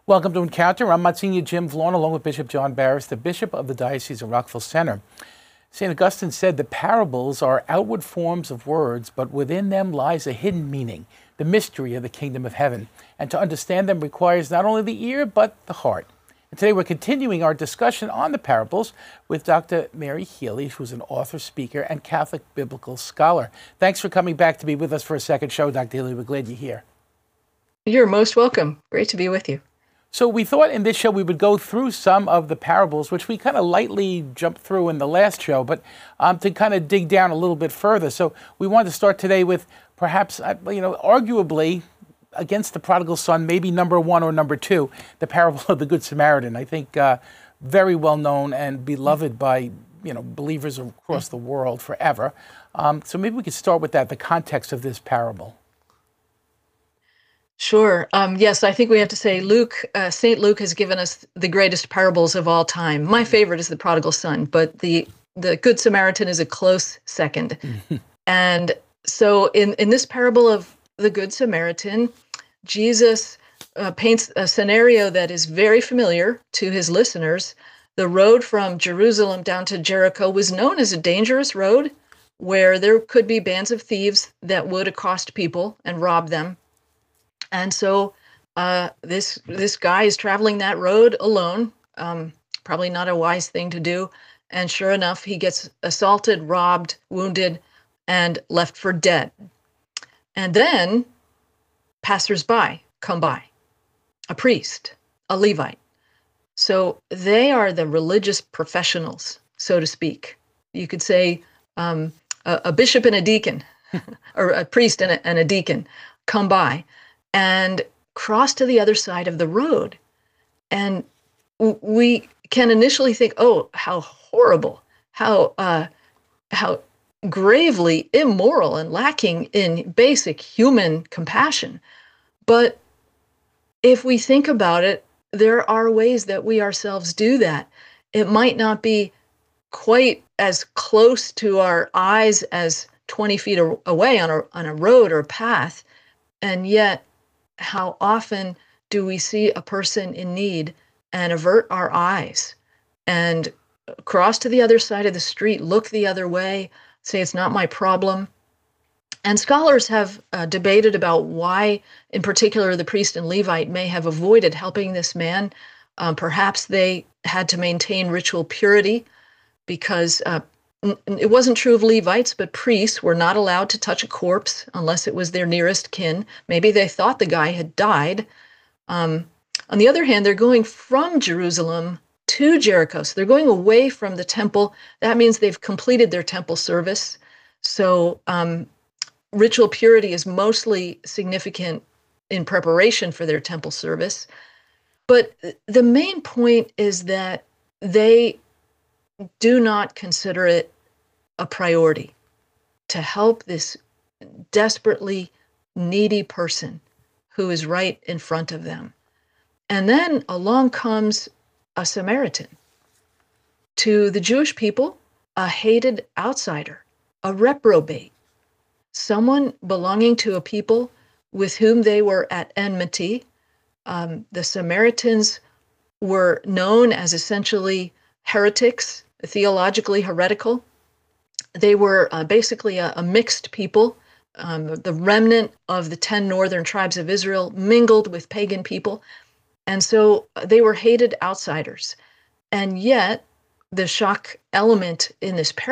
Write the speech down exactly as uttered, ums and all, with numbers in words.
Welcome to Encounter. I'm Monsignor Jim Vaughn, along with Bishop John Barris, the Bishop of the Diocese of Rockville Centre. Saint Augustine said the parables are outward forms of words, but within them lies a hidden meaning, the mystery of the kingdom of heaven. And to understand them requires not only the ear, but the heart. And today we're continuing our discussion on the parables with Doctor Mary Healy, who's an author, speaker, and Catholic biblical scholar. Thanks for coming back to be with us for a second show, Doctor Healy. We're glad you're here. You're most welcome. Great to be with you. So we thought in this show we would go through some of the parables, which we kind of lightly jumped through in the last show, but um, to kind of dig down a little bit further. So we wanted to start today with perhaps, uh, you know, arguably against the prodigal son, maybe number one or number two, the parable of the Good Samaritan. I think uh, very well known and beloved by, you know, believers across the world forever. Um, so maybe we could start with that, the context of this parable. Sure. Um, yes, I think we have to say Luke, uh, Saint Luke has given us the greatest parables of all time. My favorite is the prodigal son, but the the Good Samaritan is a close second. And so in, in this parable of the Good Samaritan, Jesus uh, paints a scenario that is very familiar to his listeners. The road from Jerusalem down to Jericho was known as a dangerous road where there could be bands of thieves that would accost people and rob them. And so uh, this this guy is traveling that road alone, um, probably not a wise thing to do. And sure enough, he gets assaulted, robbed, wounded, and left for dead. And then passersby come by, a priest, a Levite. So they are the religious professionals, so to speak. You could say um, a, a bishop and a deacon, or a priest and a, and a deacon come by and cross to the other side of the road. And we can initially think, oh, how horrible, how uh, how gravely immoral and lacking in basic human compassion. But if we think about it, there are ways that we ourselves do that. It might not be quite as close to our eyes as twenty feet away on a, on a road or path, and yet how often do we see a person in need and avert our eyes and cross to the other side of the street, look the other way, say it's not my problem? And scholars have uh, debated about why, in particular, the priest and Levite may have avoided helping this man. Um, perhaps they had to maintain ritual purity because uh, it wasn't true of Levites, but priests were not allowed to touch a corpse unless it was their nearest kin. Maybe they thought the guy had died. Um, on the other hand, they're going from Jerusalem to Jericho. So they're going away from the temple. That means they've completed their temple service. So um, ritual purity is mostly significant in preparation for their temple service. But the main point is that they do not consider it a priority to help this desperately needy person who is right in front of them. And then along comes a Samaritan, to the Jewish people, a hated outsider, a reprobate, someone belonging to a people with whom they were at enmity. Um, the Samaritans were known as essentially heretics, theologically heretical. They were uh, basically a, a mixed people. Um, the remnant of the ten northern tribes of Israel mingled with pagan people. And so they were hated outsiders. And yet, the shock element in this